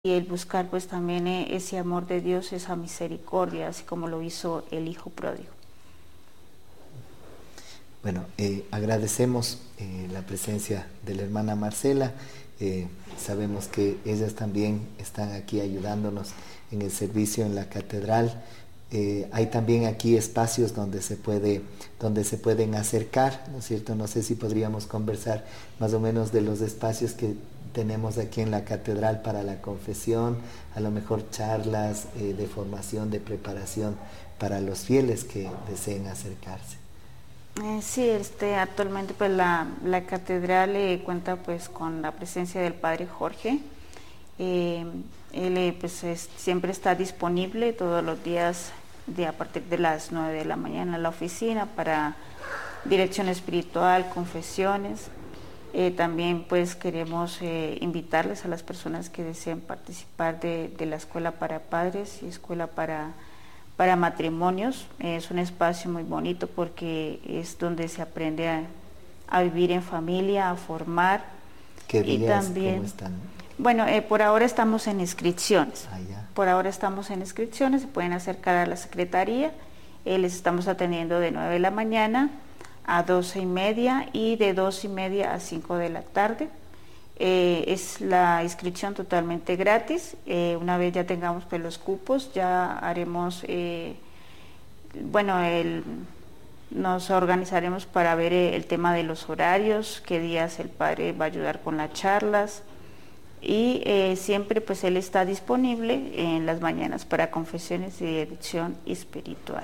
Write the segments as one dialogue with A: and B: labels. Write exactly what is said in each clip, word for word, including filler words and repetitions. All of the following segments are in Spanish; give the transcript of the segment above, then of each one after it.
A: y el buscar pues también eh, ese amor de Dios, esa misericordia, así como lo hizo el Hijo Pródigo.
B: Bueno, eh, agradecemos eh, la presencia de la hermana Marcela. Eh, sabemos que ellas también están aquí ayudándonos en el servicio en la catedral. Eh, hay también aquí espacios donde se puede, donde se pueden acercar, ¿no es cierto? No sé si podríamos conversar más o menos de los espacios que tenemos aquí en la catedral para la confesión, a lo mejor charlas eh, de formación, de preparación para los fieles que deseen acercarse.
A: Eh, sí, este, actualmente pues la, la catedral eh, cuenta pues con la presencia del Padre Jorge. Eh, él eh, pues es, siempre está disponible todos los días de a partir de las nueve de la mañana en la oficina para dirección espiritual, confesiones. Eh, también pues queremos eh, invitarles a las personas que deseen participar de, de la escuela para padres y escuela para, para matrimonios. Eh, es un espacio muy bonito porque es donde se aprende a, a vivir en familia, a formar.
B: ¿Qué
A: Y
B: días,
A: también,
B: cómo están?
A: Bueno, eh, por ahora estamos en inscripciones.
B: Ah, ya.
A: Por ahora estamos en inscripciones, se pueden acercar a la secretaría. Eh, les estamos atendiendo de nueve de la mañana a doce y media y de dos y media a cinco de la tarde. Eh, es la inscripción totalmente gratis. Eh, una vez ya tengamos pues, los cupos, ya haremos, eh, bueno, el, nos organizaremos para ver el tema de los horarios, qué días el padre va a ayudar con las charlas. Y eh, siempre pues él está disponible en las mañanas para confesiones y dirección espiritual.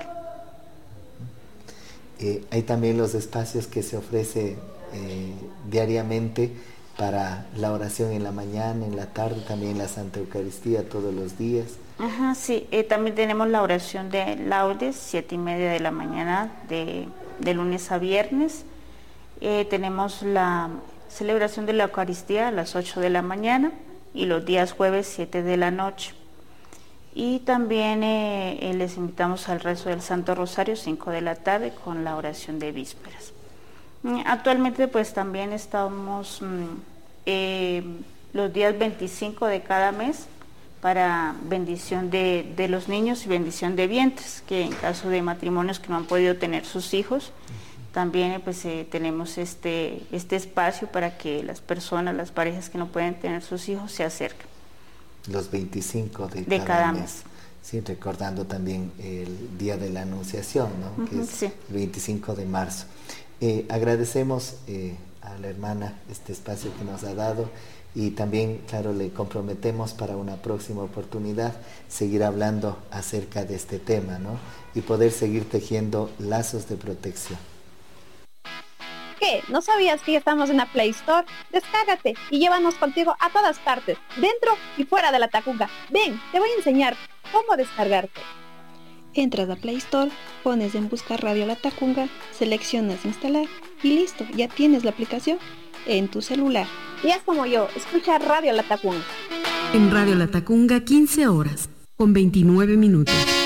B: Eh, hay también los espacios que se ofrece eh, diariamente para la oración en la mañana, en la tarde, también la Santa Eucaristía todos los días.
A: Ajá, sí, eh, también tenemos la oración de laudes, siete y media de la mañana, de, de lunes a viernes. Eh, tenemos la celebración de la Eucaristía a las ocho de la mañana y los días jueves, siete de la noche. Y también eh, eh, les invitamos al rezo del Santo Rosario, cinco de la tarde, con la oración de vísperas. Mm, Actualmente pues también estamos mm, eh, los días veinticinco de cada mes para bendición de, de los niños y bendición de vientres, que en caso de matrimonios que no han podido tener sus hijos, también pues eh, tenemos este, este espacio para que las personas, las parejas que no pueden tener sus hijos se acerquen.
B: Los veinticinco de,
A: de
B: cada,
A: cada
B: mes.
A: mes.
B: Sí, recordando también el Día de la Anunciación, ¿no?
A: Uh-huh,
B: que es
A: sí.
B: el veinticinco de marzo. Eh, agradecemos eh, a la hermana este espacio que nos ha dado y también, claro, le comprometemos para una próxima oportunidad seguir hablando acerca de este tema, ¿no? Y poder seguir tejiendo lazos de protección.
C: ¿Qué? ¿No sabías que ya estamos en la Play Store? Descárgate y llévanos contigo a todas partes, dentro y fuera de la Tacunga. Ven, te voy a enseñar cómo descargarte.
D: Entras a Play Store, pones en buscar Radio La Tacunga, seleccionas instalar y listo, ya tienes la aplicación en tu celular.
C: Y es como yo, escucha Radio La Tacunga.
E: En Radio La Tacunga, quince horas, con veintinueve minutos.